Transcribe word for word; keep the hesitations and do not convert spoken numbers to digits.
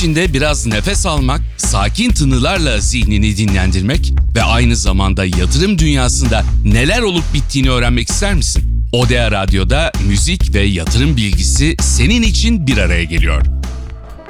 içinde biraz nefes almak, sakin tınılarla zihnini dinlendirmek ve aynı zamanda yatırım dünyasında neler olup bittiğini öğrenmek ister misin? Odea Radyo'da müzik ve yatırım bilgisi senin için bir araya geliyor.